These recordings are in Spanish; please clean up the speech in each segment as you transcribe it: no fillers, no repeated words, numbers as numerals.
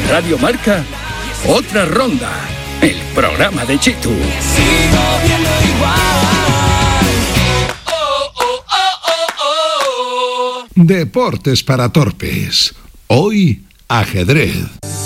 En Radio Marca, Otra Ronda, el programa de Chitu. Sigo viendo igual. Deportes para torpes. Hoy, ajedrez.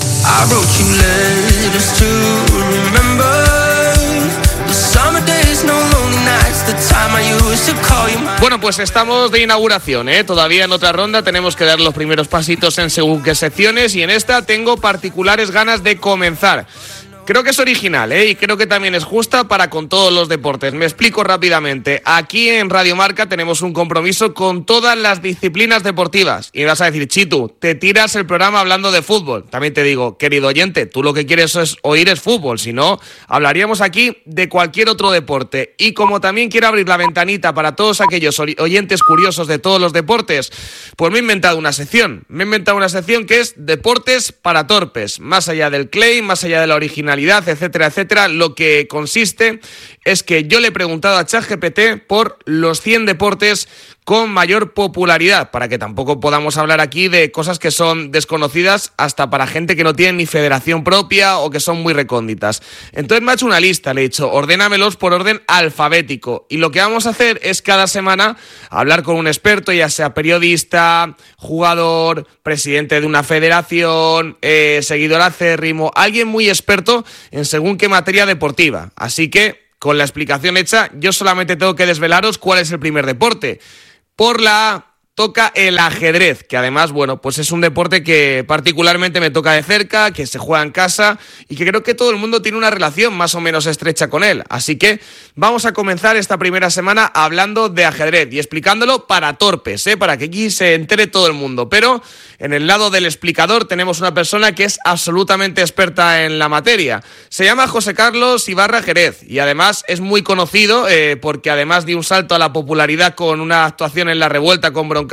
Bueno, pues estamos de inauguración, ¿eh? Todavía en Otra Ronda tenemos que dar los primeros pasitos en según qué secciones, y en esta tengo particulares ganas de comenzar. Creo que es original, y creo que también es justa para con todos los deportes. Me explico rápidamente. Aquí en Radio Marca tenemos un compromiso con todas las disciplinas deportivas. Y me vas a decir, Chitu, te tiras el programa hablando de fútbol. También te digo, querido oyente, tú lo que quieres oír es fútbol. Si no, hablaríamos aquí de cualquier otro deporte. Y como también quiero abrir la ventanita para todos aquellos oyentes curiosos de todos los deportes, pues me he inventado una sección. Me he inventado una sección que es Deportes para Torpes. Más allá del claim, más allá de la originalidad, etcétera, etcétera, lo que consiste es que yo le he preguntado a ChatGPT por los 100 deportes con mayor popularidad, para que tampoco podamos hablar aquí de cosas que son desconocidas hasta para gente que no tiene ni federación propia o que son muy recónditas. Entonces me ha hecho una lista, le he dicho, ordénamelos por orden alfabético, y lo que vamos a hacer es cada semana hablar con un experto, ya sea periodista, jugador, presidente de una federación, seguidor acérrimo, alguien muy experto en según qué materia deportiva. Así que, con la explicación hecha, yo solamente tengo que desvelaros cuál es el primer deporte. Por la A toca el ajedrez, que además, bueno, pues es un deporte que particularmente me toca de cerca, que se juega en casa y que creo que todo el mundo tiene una relación más o menos estrecha con él. Así que vamos a comenzar esta primera semana hablando de ajedrez y explicándolo para torpes, para que aquí se entere todo el mundo. Pero en el lado del explicador tenemos una persona que es absolutamente experta en la materia. Se llama José Carlos Ibarra Jerez y además es muy conocido porque además dio un salto a la popularidad con una actuación en La Revuelta con Broncano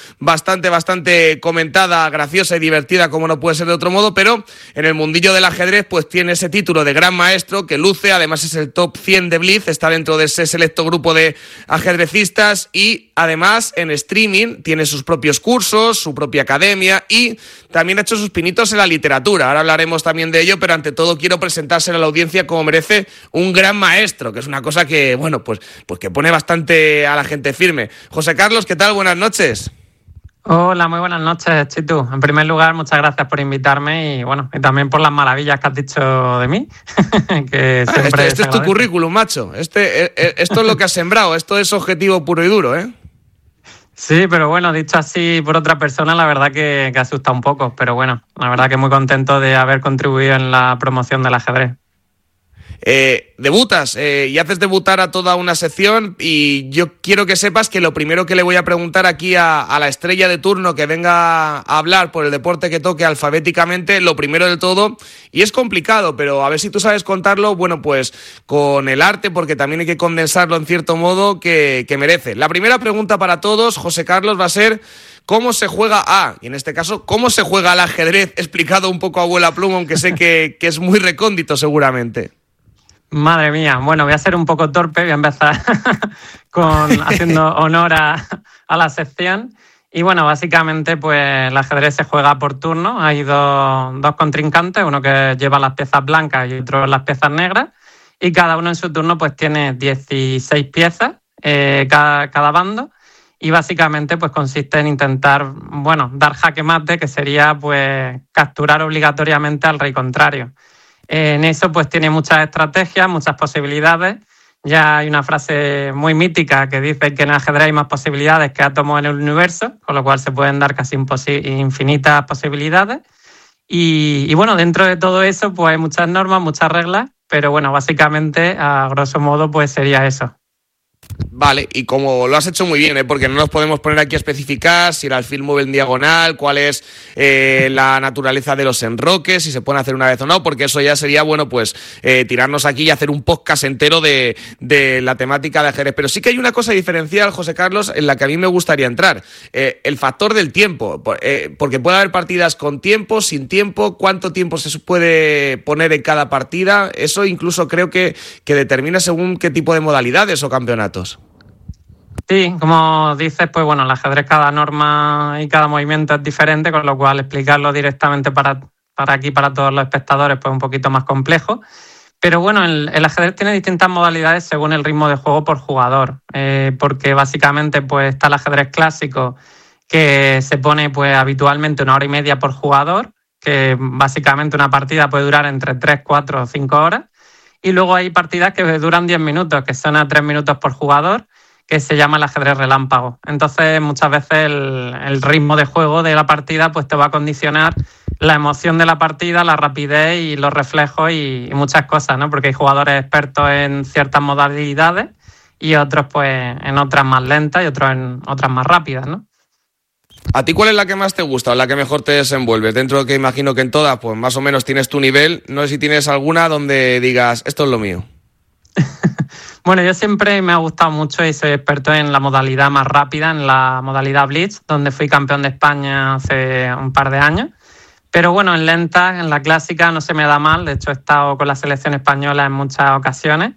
bastante comentada, graciosa y divertida, como no puede ser de otro modo, pero en el mundillo del ajedrez pues tiene ese título de gran maestro que luce, además es el top 100 de Blitz, está dentro de ese selecto grupo de ajedrecistas y además en streaming tiene sus propios cursos, su propia academia y también ha hecho sus pinitos en la literatura. Ahora hablaremos también de ello, pero ante todo quiero presentárselo a la audiencia como merece un gran maestro, que es una cosa que, bueno, pues que pone bastante a la gente firme. José Carlos, ¿qué tal? Buenas noches. Hola, muy buenas noches, Chitu. En primer lugar, muchas gracias por invitarme y bueno, y también por las maravillas que has dicho de mí. Que siempre este es tu currículum, macho. Esto es lo que has sembrado, esto es objetivo puro y duro, ¿eh? Sí, pero bueno, dicho así por otra persona, la verdad que asusta un poco, pero bueno, la verdad que muy contento de haber contribuido en la promoción del ajedrez. Debutas y haces debutar a toda una sección y yo quiero que sepas que lo primero que le voy a preguntar aquí a la estrella de turno que venga a hablar por el deporte que toque alfabéticamente, lo primero del todo, y es complicado, pero a ver si tú sabes contarlo, bueno, pues con el arte, porque también hay que condensarlo en cierto modo que merece. La primera pregunta para todos, José Carlos, va a ser ¿cómo se juega y en este caso, cómo se juega al ajedrez? Explicado un poco a abuela pluma, aunque sé que es muy recóndito seguramente. Madre mía, bueno, voy a ser un poco torpe, voy a empezar haciendo honor a la sección. Y bueno, básicamente pues el ajedrez se juega por turno, hay dos contrincantes, uno que lleva las piezas blancas y otro las piezas negras, y cada uno en su turno pues tiene 16 piezas, cada bando, y básicamente pues consiste en intentar, bueno, dar jaque mate, que sería pues capturar obligatoriamente al rey contrario. En eso pues tiene muchas estrategias, muchas posibilidades. Ya hay una frase muy mítica que dice que en el ajedrez hay más posibilidades que átomos en el universo, con lo cual se pueden dar casi infinitas posibilidades. Y bueno, dentro de todo eso pues hay muchas normas, muchas reglas, pero bueno, básicamente a grosso modo pues sería eso. Vale, y como lo has hecho muy bien, porque no nos podemos poner aquí a especificar si el alfil mueve en diagonal, cuál es la naturaleza de los enroques, si se pueden hacer una vez o no, porque eso ya sería, bueno, pues tirarnos aquí y hacer un podcast entero de la temática de ajedrez. Pero sí que hay una cosa diferencial, José Carlos, en la que a mí me gustaría entrar, el factor del tiempo, porque puede haber partidas con tiempo, sin tiempo, cuánto tiempo se puede poner en cada partida, eso incluso creo que determina según qué tipo de modalidades o campeonatos. Sí, como dices, pues bueno, el ajedrez, cada norma y cada movimiento es diferente, con lo cual explicarlo directamente para para todos los espectadores, pues un poquito más complejo. Pero bueno, el ajedrez tiene distintas modalidades según el ritmo de juego por jugador, porque básicamente pues está el ajedrez clásico, que se pone pues habitualmente 1 hora y media por jugador, que básicamente una partida puede durar entre 3, 4 o 5 horas. Y luego hay partidas que duran 10 minutos, que son a 3 minutos por jugador, que se llama el ajedrez relámpago. Entonces, muchas veces el ritmo de juego de la partida pues te va a condicionar la emoción de la partida, la rapidez y los reflejos y muchas cosas, ¿no? Porque hay jugadores expertos en ciertas modalidades y otros pues en otras más lentas y otros en otras más rápidas, ¿no? ¿A ti cuál es la que más te gusta o la que mejor te desenvuelves? Dentro de que imagino que en todas pues más o menos tienes tu nivel, no sé si tienes alguna donde digas, esto es lo mío. Bueno, yo siempre me ha gustado mucho y soy experto en la modalidad más rápida, en la modalidad Blitz, donde fui campeón de España hace un par de años. Pero bueno, en lenta, en la clásica no se me da mal. De hecho, he estado con la selección española en muchas ocasiones.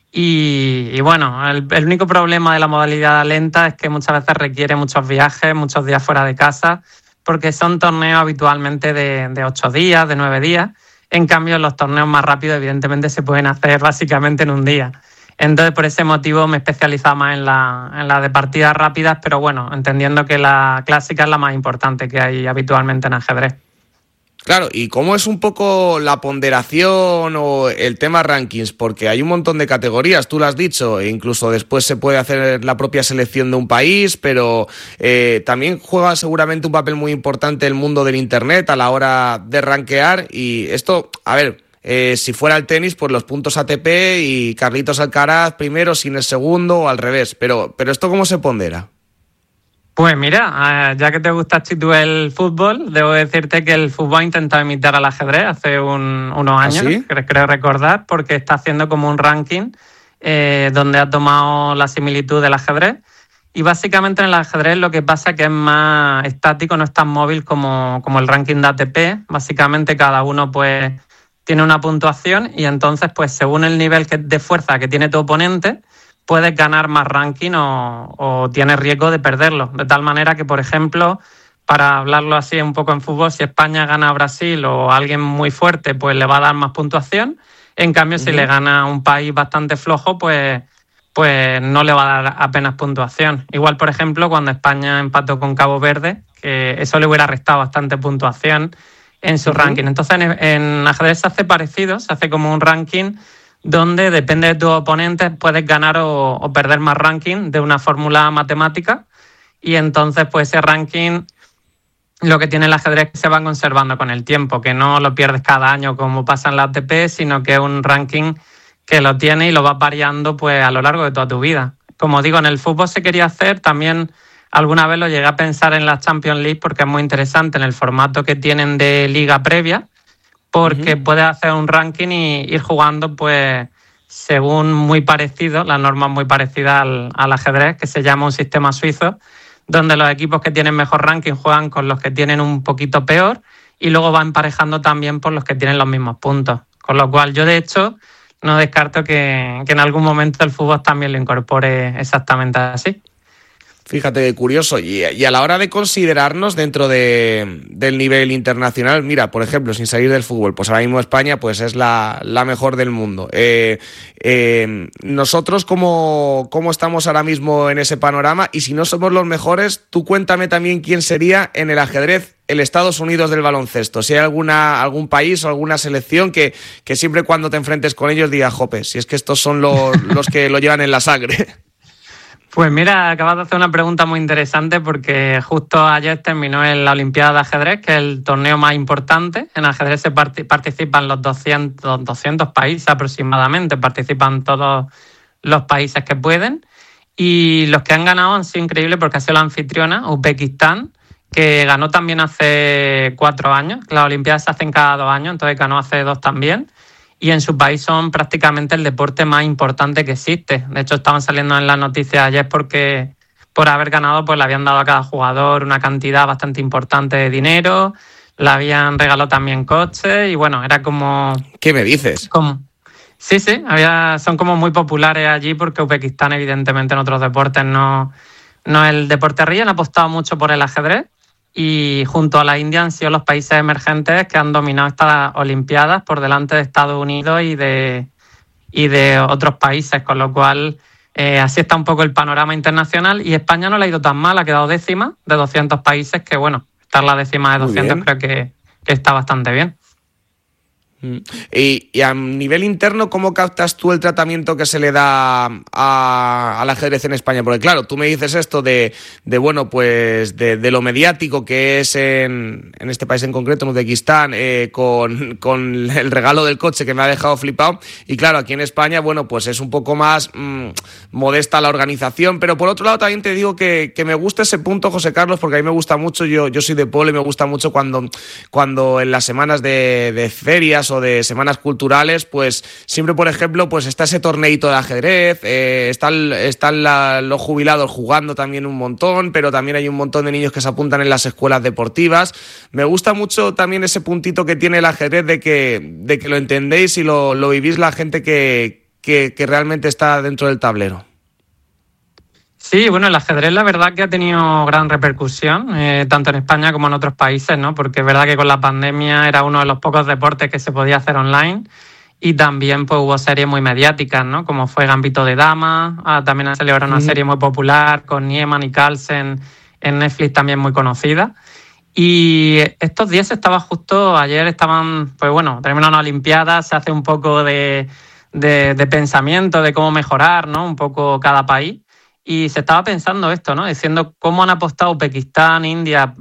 Y bueno, el único problema de la modalidad lenta es que muchas veces requiere muchos viajes, muchos días fuera de casa, porque son torneos habitualmente de 8 días, de 9 días. En cambio, los torneos más rápidos, evidentemente, se pueden hacer básicamente en un día. Entonces, por ese motivo me he especializado más en la de partidas rápidas, pero bueno, entendiendo que la clásica es la más importante que hay habitualmente en ajedrez. Claro, ¿y cómo es un poco la ponderación o el tema rankings? Porque hay un montón de categorías, tú lo has dicho, e incluso después se puede hacer la propia selección de un país, pero también juega seguramente un papel muy importante el mundo del Internet a la hora de rankear. Y esto, a ver, si fuera el tenis, pues los puntos ATP y Carlitos Alcaraz primero, sin el segundo o al revés. Pero ¿esto cómo se pondera? Pues mira, ya que te gusta, Chitu, el fútbol, debo decirte que el fútbol ha intentado imitar al ajedrez hace unos años, ¿Ah, sí? creo recordar, porque está haciendo como un ranking donde ha tomado la similitud del ajedrez. Y básicamente en el ajedrez lo que pasa es que es más estático, no es tan móvil como el ranking de ATP. Básicamente cada uno pues tiene una puntuación y entonces pues según el nivel de fuerza que tiene tu oponente, puedes ganar más ranking o tienes riesgo de perderlo. De tal manera que, por ejemplo, para hablarlo así un poco en fútbol, si España gana a Brasil o a alguien muy fuerte, pues le va a dar más puntuación. En cambio, si le gana a un país bastante flojo, pues no le va a dar apenas puntuación. Igual, por ejemplo, cuando España empató con Cabo Verde, que eso le hubiera restado bastante puntuación en su ranking. Entonces, en ajedrez se hace parecido, se hace como un ranking donde depende de tus oponentes puedes ganar o perder más ranking de una fórmula matemática y entonces pues ese ranking lo que tiene el ajedrez es que se va conservando con el tiempo, que no lo pierdes cada año como pasa en la ATP, sino que es un ranking que lo tiene y lo vas variando pues a lo largo de toda tu vida. Como digo, en el fútbol se quería hacer, también alguna vez lo llegué a pensar en la Champions League porque es muy interesante en el formato que tienen de liga previa, porque puedes hacer un ranking y ir jugando pues según muy parecido, las normas muy parecidas al ajedrez, que se llama un sistema suizo, donde los equipos que tienen mejor ranking juegan con los que tienen un poquito peor y luego va emparejando también por los que tienen los mismos puntos. Con lo cual yo de hecho no descarto que en algún momento el fútbol también lo incorpore exactamente así. Fíjate qué curioso. Y a la hora de considerarnos dentro del nivel internacional, mira, por ejemplo, sin salir del fútbol, pues ahora mismo España pues es la mejor del mundo. Nosotros, ¿cómo estamos ahora mismo en ese panorama? Y si no somos los mejores, tú cuéntame también quién sería en el ajedrez el Estados Unidos del baloncesto. Si hay algún país o alguna selección que siempre cuando te enfrentes con ellos digas, jope, si es que estos son los que lo llevan en la sangre. Pues mira, acabas de hacer una pregunta muy interesante porque justo ayer terminó la Olimpiada de Ajedrez, que es el torneo más importante. En ajedrez se participan los 200 países aproximadamente, participan todos los países que pueden. Y los que han ganado han sido increíbles porque ha sido la anfitriona, Uzbekistán, que ganó también hace 4 años. Las Olimpiadas se hacen cada 2 años, entonces ganó hace 2 también. Y en su país son prácticamente el deporte más importante que existe. De hecho, estaban saliendo en las noticias ayer porque por haber ganado pues le habían dado a cada jugador una cantidad bastante importante de dinero, le habían regalado también coches y bueno, era como... ¿Qué me dices? Sí, son como muy populares allí porque Uzbekistán evidentemente en otros deportes no es el deporte rey, han apostado mucho por el ajedrez y junto a la India han sido los países emergentes que han dominado estas Olimpiadas por delante de Estados Unidos y de otros países, con lo cual así está un poco el panorama internacional, y España no le ha ido tan mal, ha quedado décima de 200 países, que bueno, estar la décima de 200 creo que está bastante bien. Y a nivel interno, ¿cómo captas tú el tratamiento que se le da al ajedrez en España? Porque claro, tú me dices esto de bueno, pues de lo mediático que es en este país en concreto, en Uzbekistán, con el regalo del coche que me ha dejado flipado. Y claro, aquí en España, bueno, pues es un poco más modesta la organización. Pero por otro lado también te digo que me gusta ese punto, José Carlos, porque a mí me gusta mucho, yo soy de pueblo y me gusta mucho cuando en las semanas de ferias o de semanas culturales, pues siempre, por ejemplo, pues está ese torneito de ajedrez, están los jubilados jugando también un montón, pero también hay un montón de niños que se apuntan en las escuelas deportivas. Me gusta mucho también ese puntito que tiene el ajedrez de que lo entendéis y lo vivís la gente que realmente está dentro del tablero. Sí, bueno, el ajedrez la verdad que ha tenido gran repercusión, tanto en España como en otros países, ¿no? Porque es verdad que con la pandemia era uno de los pocos deportes que se podía hacer online, y también pues hubo series muy mediáticas, ¿no? Como fue Gambito de Dama, también ha celebrado una serie muy popular con Niemann y Carlsen en Netflix, también muy conocida. Y estos días ayer estaban, pues bueno, terminan una Olimpiada, se hace un poco de pensamiento de cómo mejorar, ¿no? Un poco cada país. Y se estaba pensando esto, ¿no? Diciendo cómo han apostado Uzbekistán, India,